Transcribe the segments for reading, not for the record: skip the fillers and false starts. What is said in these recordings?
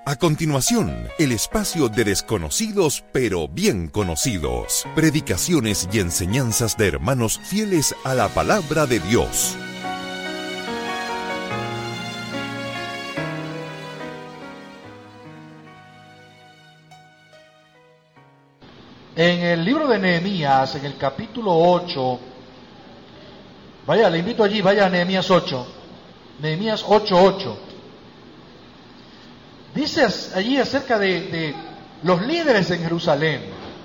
A continuación, el espacio de desconocidos pero bien conocidos. Predicaciones y enseñanzas de hermanos fieles a la palabra de Dios. En el libro de Nehemías, en el capítulo 8, vaya, le invito allí, vaya a Nehemías 8, Nehemías 8:8. Dice allí acerca de los líderes en Jerusalén.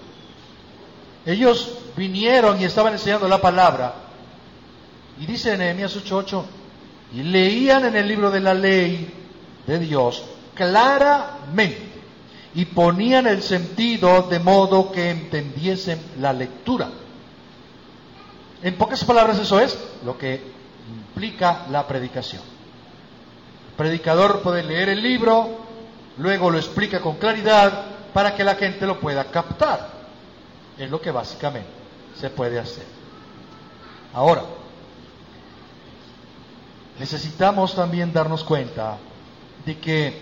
Ellos vinieron y estaban enseñando la palabra. Y dice en Nehemías 8:8, y leían en el libro de la ley de Dios claramente, y ponían el sentido de modo que entendiesen la lectura. En pocas palabras, eso es lo que implica la predicación. El predicador puede leer el libro, luego lo explica con claridad para que la gente lo pueda captar. Es lo que básicamente se puede hacer. Ahora, necesitamos también darnos cuenta de que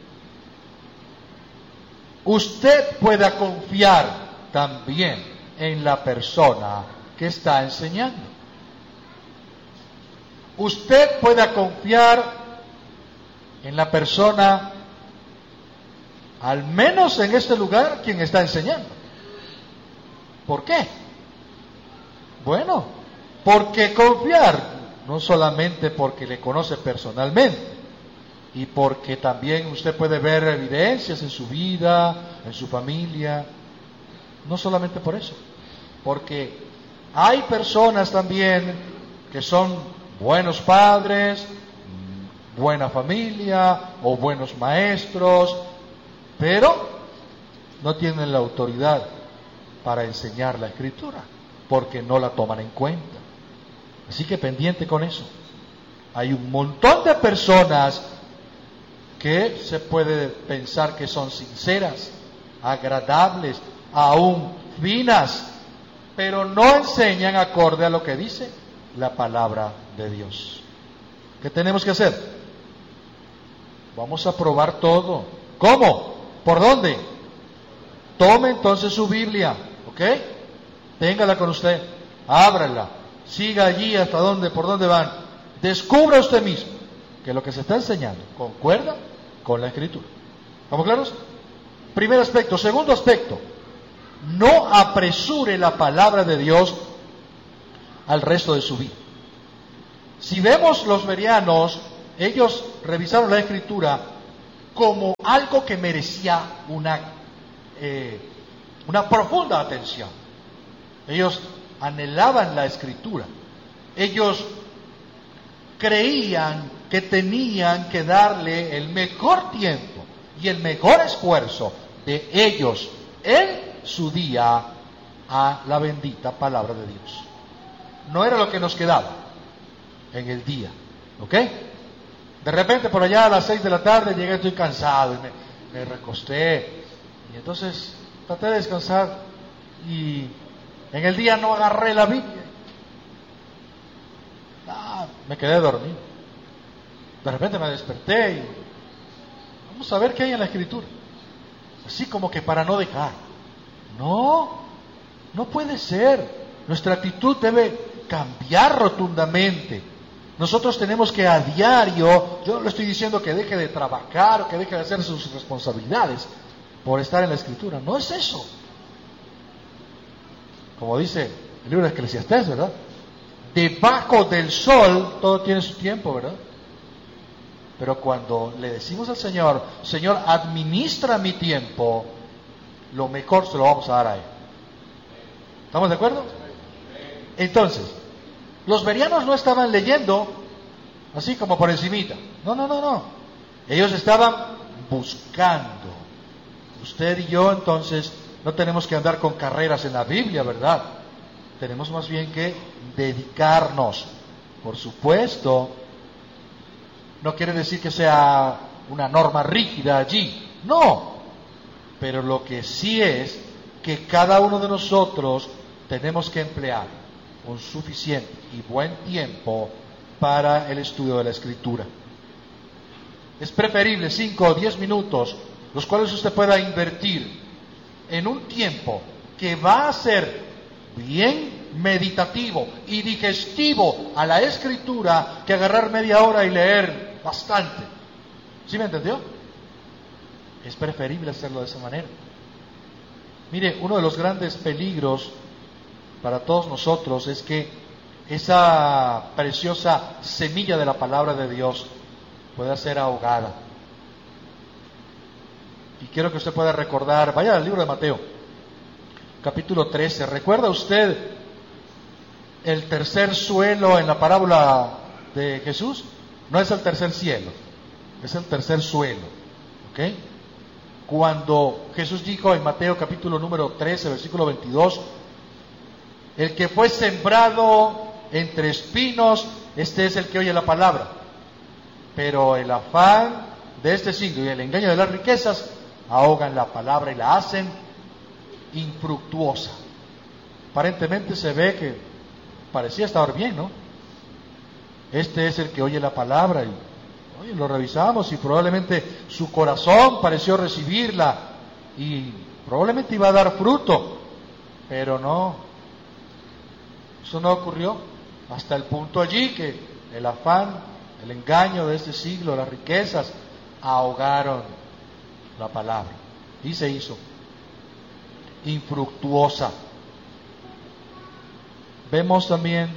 usted pueda confiar también en la persona que está enseñando. Usted pueda confiar en la persona, al menos en este lugar, quien está enseñando. ¿Por qué? Bueno, porque confiar, no solamente porque le conoce personalmente, y porque también usted puede ver evidencias en su vida, en su familia, no solamente por eso, porque hay personas también que son buenos padres, buena familia o buenos maestros, pero no tienen la autoridad para enseñar la Escritura, porque no la toman en cuenta. Así que pendiente con eso. Hay un montón de personas que se puede pensar que son sinceras, agradables, aún finas, pero no enseñan acorde a lo que dice la palabra de Dios. ¿Qué tenemos que hacer? Vamos a probar todo. ¿Cómo? ¿Por dónde? Tome entonces su Biblia, ¿ok? Téngala con usted, ábrala, siga allí hasta dónde, por dónde van. Descubra usted mismo que lo que se está enseñando concuerda con la Escritura. ¿Estamos claros? Primer aspecto. Segundo aspecto, no apresure la palabra de Dios al resto de su vida. Si vemos los bereanos, ellos revisaron la Escritura como algo que merecía una profunda atención. Ellos anhelaban la Escritura. Ellos creían que tenían que darle el mejor tiempo y el mejor esfuerzo de ellos en su día a la bendita palabra de Dios. No era lo que nos quedaba en el día, ¿ok? De repente por allá a las 6 de la tarde llegué, estoy cansado y me recosté, y entonces traté de descansar y en el día no agarré la Biblia. Me quedé dormido. De repente me desperté y vamos a ver qué hay en la Escritura. Así como que para no dejar. No puede ser. Nuestra actitud debe cambiar rotundamente. Nosotros tenemos que a diario, yo no le estoy diciendo que deje de trabajar o que deje de hacer sus responsabilidades por estar en la Escritura. No es eso. Como dice el libro de Eclesiastés, ¿verdad? Debajo del sol todo tiene su tiempo, ¿verdad? Pero cuando le decimos al Señor, Señor, administra mi tiempo, lo mejor se lo vamos a dar a Él. ¿Estamos de acuerdo? Entonces, los bereanos no estaban leyendo así como por encimita. No. Ellos estaban buscando. Usted y yo, entonces, no tenemos que andar con carreras en la Biblia, ¿verdad? Tenemos más bien que dedicarnos. Por supuesto, no quiere decir que sea una norma rígida allí. No. Pero lo que sí es que cada uno de nosotros tenemos que emplear un suficiente y buen tiempo para el estudio de la Escritura. Es preferible 5 o 10 minutos los cuales usted pueda invertir en un tiempo que va a ser bien meditativo y digestivo a la Escritura, que agarrar media hora y leer bastante. ¿Sí me entendió? Es preferible hacerlo de esa manera. Mire, uno de los grandes peligros para todos nosotros es que esa preciosa semilla de la palabra de Dios pueda ser ahogada. Y quiero que usted pueda recordar, vaya al libro de Mateo, capítulo 13. ¿Recuerda usted el tercer suelo en la parábola de Jesús? No es el tercer cielo, es el tercer suelo. ¿Ok? Cuando Jesús dijo en Mateo capítulo número 13, versículo 22, el que fue sembrado entre espinos, este es el que oye la palabra, pero el afán de este siglo y el engaño de las riquezas ahogan la palabra y la hacen infructuosa. Aparentemente se ve que parecía estar bien, ¿no? Este es el que oye la palabra y oye, lo revisamos y probablemente su corazón pareció recibirla y probablemente iba a dar fruto, pero no, eso no ocurrió, hasta el punto allí que el afán, el engaño de este siglo, las riquezas ahogaron la palabra y se hizo infructuosa. Vemos también,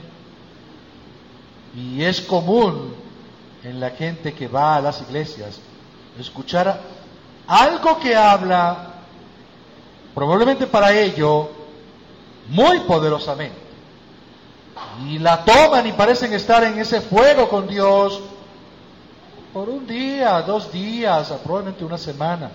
y es común en la gente que va a las iglesias, escuchar algo que habla, probablemente para ello, muy poderosamente, y la toman y parecen estar en ese fuego con Dios por un día, 2 días, probablemente una semana,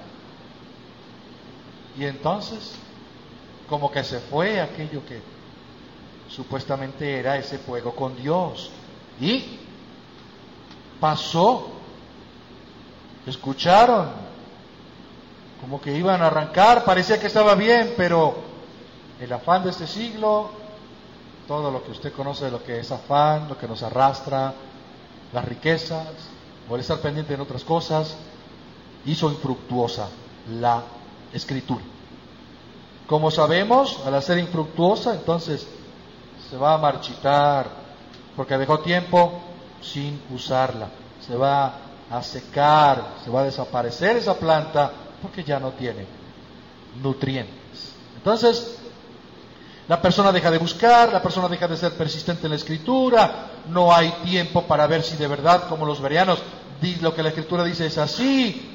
y entonces como que se fue aquello que supuestamente era ese fuego con Dios, y pasó, escucharon, como que iban a arrancar, parecía que estaba bien, pero el afán de este siglo, todo lo que usted conoce de lo que es afán, lo que nos arrastra, las riquezas, o el estar pendiente en otras cosas, hizo infructuosa la Escritura. Como sabemos, al hacer infructuosa, entonces se va a marchitar, porque dejó tiempo sin usarla. Se va a secar, se va a desaparecer esa planta, porque ya no tiene nutrientes. Entonces, la persona deja de buscar, la persona deja de ser persistente en la Escritura, no hay tiempo para ver si de verdad, como los bereanos, lo que la Escritura dice es así,